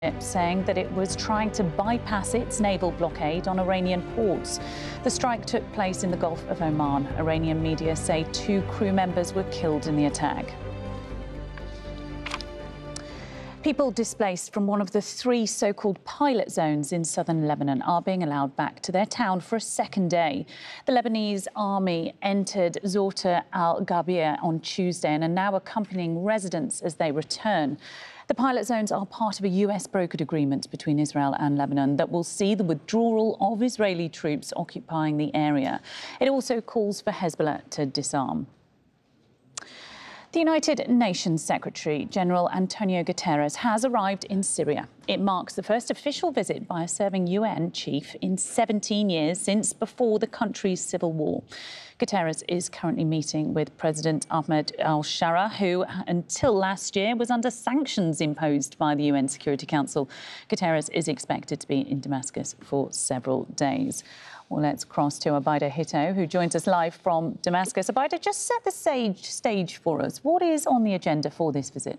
saying that it was trying to bypass its naval blockade on Iranian ports. The strike took place in the Gulf of Oman. Iranian media say 2 crew members were killed in the attack. People displaced from one of the 3 so-called pilot zones in southern Lebanon are being allowed back to their town for a second day. The Lebanese army entered Zorta al-Ghabia on Tuesday and are now accompanying residents as they return. The pilot zones are part of a US brokered agreement between Israel and Lebanon that will see the withdrawal of Israeli troops occupying the area. It also calls for Hezbollah to disarm. The United Nations Secretary-General Antonio Guterres has arrived in Syria. It marks the first official visit by a serving UN chief in 17 years since before the country's civil war. Guterres is currently meeting with President Ahmed al-Shara, who until last year was under sanctions imposed by the UN Security Council. Guterres is expected to be in Damascus for several days. Well, let's cross to Abaida Hito, who joins us live from Damascus. Abaida, just set the stage for us. What is on the agenda for this visit?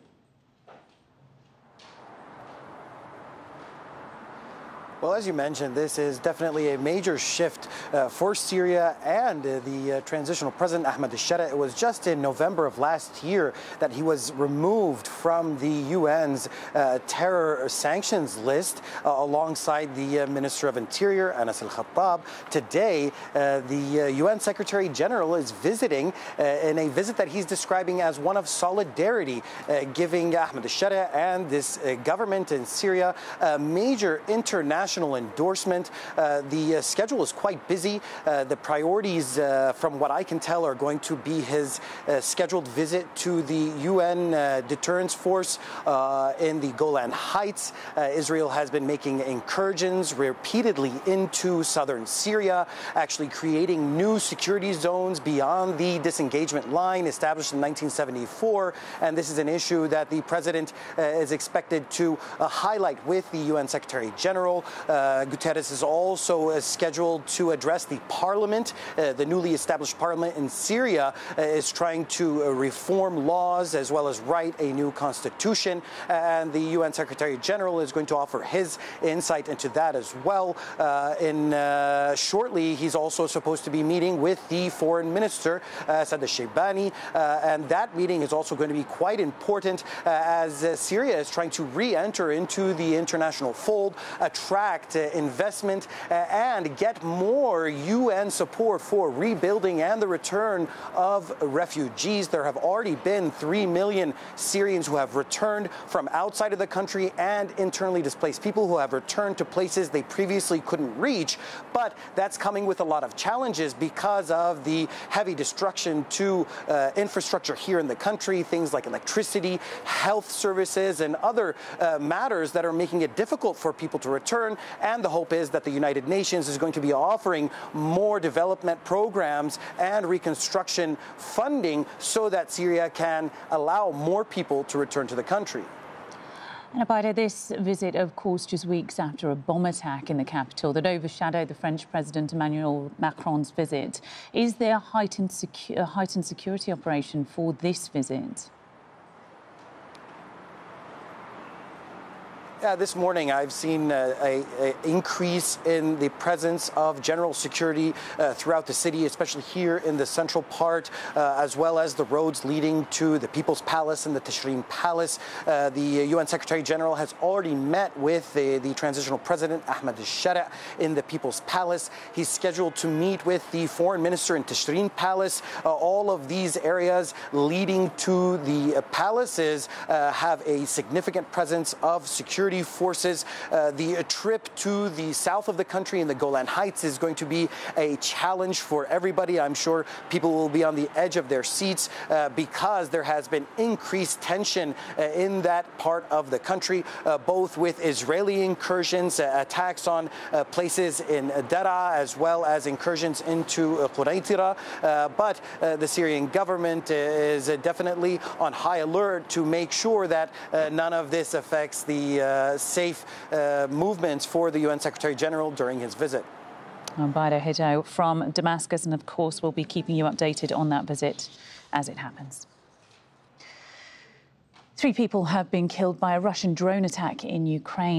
Well, as you mentioned, this is definitely a major shift for Syria and the transitional president, Ahmed al-Shara. It was just in November of last year that he was removed from the UN's terror sanctions list alongside the Minister of Interior, Anas al-Khattab. Today, the UN Secretary General is visiting in a visit that he's describing as one of solidarity, giving Ahmed al-Shara and this government in Syria a major international endorsement. The schedule is quite busy. The priorities, from what I can tell, are going to be his scheduled visit to the UN deterrence force in the Golan Heights. Israel has been making incursions repeatedly into southern Syria, actually creating new security zones beyond the disengagement line established in 1974. And this is an issue that the president is expected to highlight with the UN Secretary General. Guterres is also scheduled to address the parliament. The newly established parliament in Syria is trying to reform laws as well as write a new constitution. And the UN Secretary General is going to offer his insight into that as well. Shortly, he's also supposed to be meeting with the foreign minister, Saad al-Shaibani. And that meeting is also going to be quite important as Syria is trying to re-enter into the international fold, attract investment and get more UN support for rebuilding and the return of refugees. There have already been 3 million Syrians who have returned from outside of the country and internally displaced people who have returned to places they previously couldn't reach. But that's coming with a lot of challenges because of the heavy destruction to infrastructure here in the country, things like electricity, health services, and other matters that are making it difficult for people to return. And the hope is that the United Nations is going to be offering more development programs and reconstruction funding so that Syria can allow more people to return to the country. And Abaida, this visit, of course, just weeks after a bomb attack in the capital that overshadowed the French President Emmanuel Macron's visit. Is there a heightened security operation for this visit? Yeah, this morning I've seen an increase in the presence of general security throughout the city, especially here in the central part, as well as the roads leading to the People's Palace and the Tishreen Palace. The UN Secretary General has already met with the transitional president, Ahmed al-Shara, in the People's Palace. He's scheduled to meet with the foreign minister in Tishreen Palace. All of these areas leading to the palaces have a significant presence of security forces. The trip to the south of the country in the Golan Heights is going to be a challenge for everybody. I'm sure people will be on the edge of their seats because there has been increased tension in that part of the country, both with Israeli incursions, attacks on places in Daraa, as well as incursions into Quraytira. But the Syrian government is definitely on high alert to make sure that none of this affects the safe movements for the UN Secretary General during his visit. Abaida Hito from Damascus, and of course we'll be keeping you updated on that visit as it happens. 3 people have been killed by a Russian drone attack in Ukraine.